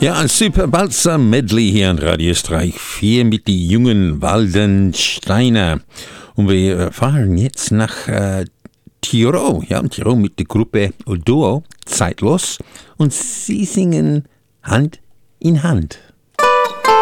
Ja, ein super Balzer-Medley hier an Radio Streich 4 mit die jungen Waldensteiner. Und wir fahren jetzt nach Tirol, ja, Tirol mit der Gruppe Duo, Zeitlos. Und sie singen Hand in Hand.